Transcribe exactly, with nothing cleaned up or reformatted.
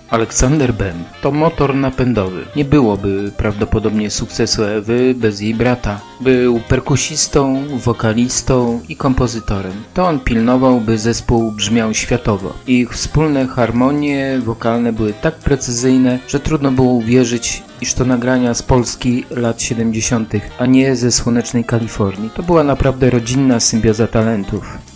Aleksander Bem to motor napędowy. Nie byłoby prawdopodobnie sukcesu Ewy bez jej brata. Był perkusistą, wokalistą i kompozytorem. To on pilnował, by zespół brzmiał światowo. Ich wspólne harmonie wokalne były tak precyzyjne, że trudno było uwierzyć, iż to nagrania z Polski lat siedemdziesiątych, a nie ze słonecznej Kalifornii. To była naprawdę rodzinna symbioza talentów.